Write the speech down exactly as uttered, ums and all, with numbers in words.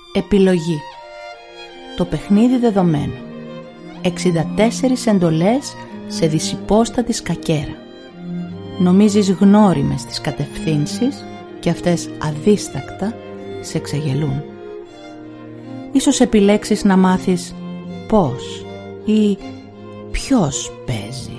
Επιλογή. Το παιχνίδι δεδομένο. εξήντα τέσσερις εντολές σε δυσυπόστατη σκακέρα. Νομίζεις γνώριμες τις κατευθύνσεις και αυτές αδίστακτα σε εξαγελούν. Ίσως επιλέξεις να μάθεις πώς ή ποιος παίζει.